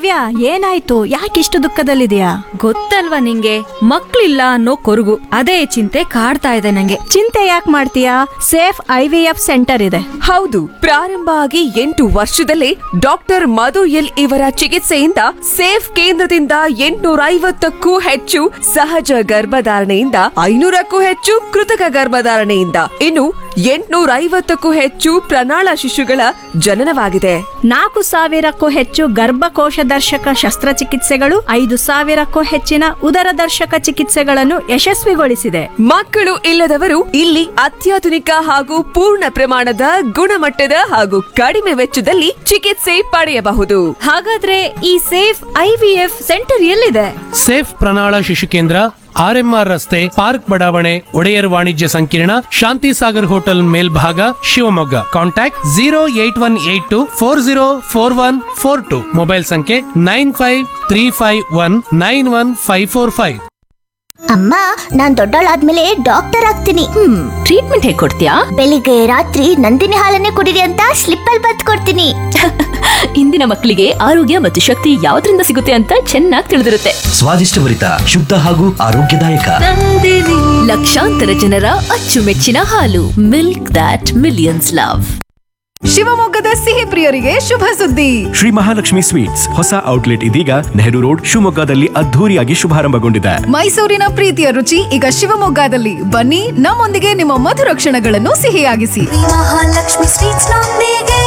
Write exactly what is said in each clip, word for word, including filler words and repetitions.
ಕಾವ್ಯ, ಏನಾಯ್ತು? ಯಾಕಿಷ್ಟು ದುಃಖದಲ್ಲಿದೆಯಾ? ಗೊತ್ತಲ್ವಾ ನಿಂಗೆ, ಮಕ್ಳಿಲ್ಲ ಅನ್ನೋ ಕೊರಗು. ಅದೇ ಚಿಂತೆ ಕಾಡ್ತಾ ಇದೆ ನಂಗೆ. ಚಿಂತೆ ಯಾಕೆ ಮಾಡ್ತೀಯಾ? Safe I V F centre ಇದೆ. ಹೌದು, ಪ್ರಾರಂಭ ಆಗಿ ಎಂಟು ವರ್ಷದಲ್ಲೇ ಡಾಕ್ಟರ್ ಮಧು ಎಲ್ ಇವರ ಚಿಕಿತ್ಸೆಯಿಂದ ಸೇಫ್ ಕೇಂದ್ರದಿಂದ ಎಂಟುನೂರ ಐವತ್ತಕ್ಕೂ ಹೆಚ್ಚು ಸಹಜ ಗರ್ಭಧಾರಣೆಯಿಂದ ಐನೂರಕ್ಕೂ ಹೆಚ್ಚು ಕೃತಕ ಗರ್ಭಧಾರಣೆಯಿಂದ ಇನ್ನು ಎಂಟುನೂರ ಐವತ್ತಕ್ಕೂ ಹೆಚ್ಚು ಪ್ರಣಾಳ ಶಿಶುಗಳ ಜನನವಾಗಿದೆ. ನಾಲ್ಕು ಸಾವಿರಕ್ಕೂ ಹೆಚ್ಚು ಗರ್ಭಕೋಶ ದರ್ಶಕ ಶಸ್ತ್ರಚಿಕಿತ್ಸೆಗಳು, ಐದು ಸಾವಿರಕ್ಕೂ ಹೆಚ್ಚಿನ ಉದರ ದರ್ಶಕ ಚಿಕಿತ್ಸೆಗಳನ್ನು ಯಶಸ್ವಿಗೊಳಿಸಿದೆ. ಮಕ್ಕಳು ಇಲ್ಲದವರು ಇಲ್ಲಿ ಅತ್ಯಾಧುನಿಕ ಹಾಗೂ ಪೂರ್ಣ ಪ್ರಮಾಣದ ಗುಣಮಟ್ಟದ ಹಾಗೂ ಕಡಿಮೆ ವೆಚ್ಚದಲ್ಲಿ ಚಿಕಿತ್ಸೆ ಪಡೆಯಬಹುದು. ಹಾಗಾದ್ರೆ ಈ safe I V F centre ಎಲ್ಲಿದೆ? ಸೇಫ್ ಪ್ರಣಾಳ ಶಿಶು ಕೇಂದ್ರ, ಆರ್ ಎಂ ಆರ್ ರಸ್ತೆ, ಪಾರ್ಕ್ ಬಡಾವಣೆ, ಒಡೆಯರ್ ವಾಣಿಜ್ಯ ಸಂಕೀರ್ಣ, ಶಾಂತಿ ಸಾಗರ್ ಹೋಟೆಲ್ ಮೇಲ್ಭಾಗ, Shivamogga. Contact zero eight one eight to four zero four one four to. Mobile ಸಂಖ್ಯೆ nine five three five one nine one five four five. ಅಮ್ಮ, ನಾನ್ ದೊಡ್ಡವಳಾದ್ಮೇಲೆ doctor ಆಗ್ತೀನಿ. ಹ್ಮ್ ಟ್ರೀಟ್ಮೆಂಟ್ ಹೇಗ್ ಕೊಡ್ತೀಯಾ? ಬೆಳಿಗ್ಗೆ ರಾತ್ರಿ ನಂದಿನಿ ಹಾಲನ್ನೇ ಕುಡಿರಿ ಅಂತ ಸ್ಲಿಪ್ ಅಲ್ಲಿ ಬತ್ ಕೊಡ್ತೀನಿ. ಇಂದಿನ ಮಕ್ಕಳಿಗೆ ಆರೋಗ್ಯ ಮತ್ತು ಶಕ್ತಿ ಯಾವ್ದ್ರಿಂದ ಸಿಗುತ್ತೆ ಅಂತ ಚೆನ್ನಾಗಿ ತಿಳಿದಿರುತ್ತೆ. ಸ್ವಾದಿಷ್ಟಭರಿತ, ಶುದ್ಧ ಹಾಗೂ ಆರೋಗ್ಯದಾಯಕ ಲಕ್ಷಾಂತರ ಜನರ ಅಚ್ಚುಮೆಚ್ಚಿನ ಹಾಲು. Milk that millions love. ಶಿವಮೊಗ್ಗದ ಸಿಹಿ ಪ್ರಿಯರಿಗೆ ಶುಭ ಸುದ್ದಿ. ಶ್ರೀ ಮಹಾಲಕ್ಷ್ಮಿ ಸ್ವೀಟ್ಸ್ ಹೊಸ ಔಟ್ಲೆಟ್ ಇದೀಗ ನೆಹರು ರೋಡ್ ಶಿವಮೊಗ್ಗದಲ್ಲಿ ಅದ್ಧೂರಿಯಾಗಿ ಶುಭಾರಂಭಗೊಂಡಿದೆ. ಮೈಸೂರಿನ ಪ್ರೀತಿಯ ರುಚಿ ಈಗ ಶಿವಮೊಗ್ಗದಲ್ಲಿ. ಬನ್ನಿ, ನಮ್ಮೊಂದಿಗೆ ನಿಮ್ಮ ಮಧುರ ಕ್ಷಣಗಳನ್ನು ಸಿಹಿಯಾಗಿಸಿ. ಮಹಾಲಕ್ಷ್ಮಿ ಸ್ವೀಟ್ಸ್ ನೊಂದಿಗೆ.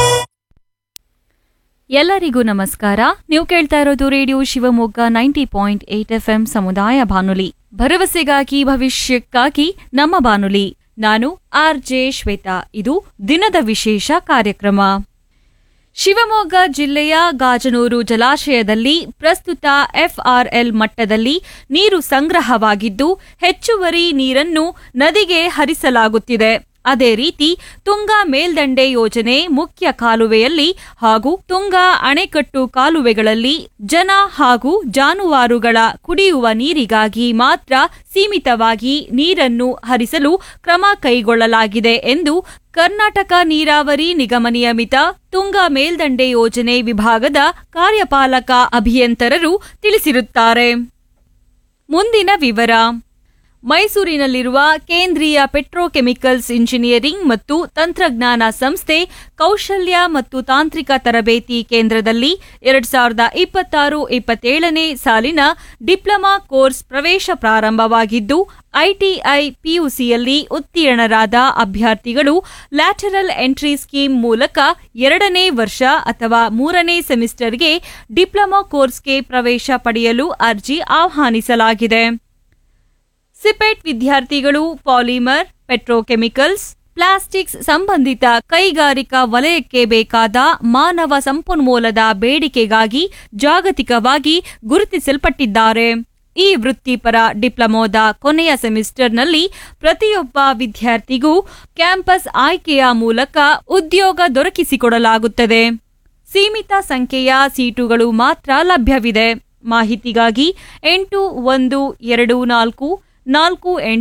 ಎಲ್ಲರಿಗೂ ನಮಸ್ಕಾರ. ನೀವು ಕೇಳ್ತಾ ಇರೋದು radio Shivamogga ninety point eight F M ಸಮುದಾಯ ಬಾನುಲಿ. ಭರವಸೆಗಾಗಿ ಭವಿಷ್ಯಕ್ಕಾಗಿ ನಮ್ಮ ಬಾನುಲಿ. ನಾನು ಆರ್ ಜೆ ಶ್ವೇತಾ. ಇದು ದಿನದ ವಿಶೇಷ ಕಾರ್ಯಕ್ರಮ. ಶಿವಮೊಗ್ಗ ಜಿಲ್ಲೆಯ ಗಾಜನೂರು ಜಲಾಶಯದಲ್ಲಿ ಪ್ರಸ್ತುತ ಎಫ್ ಆರ್ ಎಲ್ ಮಟ್ಟದಲ್ಲಿ ನೀರು ಸಂಗ್ರಹವಾಗಿದ್ದು ಹೆಚ್ಚುವರಿ ನೀರನ್ನು ನದಿಗೆ ಹರಿಸಲಾಗುತ್ತಿದೆ. ಅದೇ ರೀತಿ ತುಂಗಾ ಮೇಲ್ದಂಡೆ ಯೋಜನೆ ಮುಖ್ಯ ಕಾಲುವೆಯಲ್ಲಿ ಹಾಗೂ ತುಂಗಾ ಅಣೆಕಟ್ಟು ಕಾಲುವೆಗಳಲ್ಲಿ ಜನ ಹಾಗೂ ಜಾನುವಾರುಗಳ ಕುಡಿಯುವ ನೀರಿಗಾಗಿ ಮಾತ್ರ ಸೀಮಿತವಾಗಿ ನೀರನ್ನು ಹರಿಸಲು ಕ್ರಮ ಕೈಗೊಳ್ಳಲಾಗಿದೆ ಎಂದು ಕರ್ನಾಟಕ ನೀರಾವರಿ ನಿಗಮ ನಿಯಮಿತ ತುಂಗಾ ಮೇಲ್ದಂಡೆ ಯೋಜನೆ ವಿಭಾಗದ ಕಾರ್ಯಪಾಲಕ ಅಭಿಯಂತರರು ತಿಳಿಸಿರುತ್ತಾರೆ. ಮುಂದಿನ ವಿವರ. ಮೈಸೂರಿನಲ್ಲಿರುವ ಕೇಂದ್ರೀಯ ಪೆಟ್ರೋಕೆಮಿಕಲ್ಸ್ ಇಂಜಿನಿಯರಿಂಗ್ ಮತ್ತು ತಂತ್ರಜ್ಞಾನ ಸಂಸ್ಥೆ ಕೌಶಲ್ಯ ಮತ್ತು ತಾಂತ್ರಿಕ ತರಬೇತಿ ಕೇಂದ್ರದಲ್ಲಿ ಎರಡ್ ಸಾವಿರದ ಇಪ್ಪತ್ತಾರು ಇಪ್ಪತ್ತೇಳನೇ ಸಾಲಿನ ಡಿಪ್ಲೊಮಾ ಕೋರ್ಸ್ ಪ್ರವೇಶ ಪ್ರಾರಂಭವಾಗಿದ್ದು, ಐಟಿಐ ಪಿಯುಸಿಯಲ್ಲಿ ಉತ್ತೀರ್ಣರಾದ ಅಭ್ಯರ್ಥಿಗಳು ಲ್ಯಾಟರಲ್ ಎಂಟ್ರಿ ಸ್ಕೀಮ್ ಮೂಲಕ ಎರಡನೇ ವರ್ಷ ಅಥವಾ ಮೂರನೇ ಸೆಮಿಸ್ಟರ್ಗೆ ಡಿಪ್ಲೊಮಾ ಕೋರ್ಸ್ಗೆ ಪ್ರವೇಶ ಪಡೆಯಲು ಅರ್ಜಿ ಆಹ್ವಾನಿಸಲಾಗಿದೆ. ಸಿಪೆಟ್ ವಿದ್ಯಾರ್ಥಿಗಳು ಪಾಲಿಮರ್, ಪೆಟ್ರೋಕೆಮಿಕಲ್ಸ್, ಪ್ಲಾಸ್ಟಿಕ್ಸ್ ಸಂಬಂಧಿತ ಕೈಗಾರಿಕಾ ವಲಯಕ್ಕೆ ಬೇಕಾದ ಮಾನವ ಸಂಪನ್ಮೂಲದ ಬೇಡಿಕೆಗಾಗಿ ಜಾಗತಿಕವಾಗಿ ಗುರುತಿಸಲ್ಪಟ್ಟಿದ್ದಾರೆ. ಈ ವೃತ್ತಿಪರ ಡಿಪ್ಲೊಮೋದ ಕೊನೆಯ ಸೆಮಿಸ್ಟರ್ನಲ್ಲಿ ಪ್ರತಿಯೊಬ್ಬ ವಿದ್ಯಾರ್ಥಿಗೂ ಕ್ಯಾಂಪಸ್ ಆಯ್ಕೆಯ ಮೂಲಕ ಉದ್ಯೋಗ ದೊರಕಿಸಿಕೊಡಲಾಗುತ್ತದೆ. ಸೀಮಿತ ಸಂಖ್ಯೆಯ ಸೀಟುಗಳು ಮಾತ್ರ ಲಭ್ಯವಿದೆ. ಮಾಹಿತಿಗಾಗಿ ಎಂಟು ಒಂದು ಎರಡು ನಾಲ್ಕು ನಾಲ್ಕು ಎಂಟು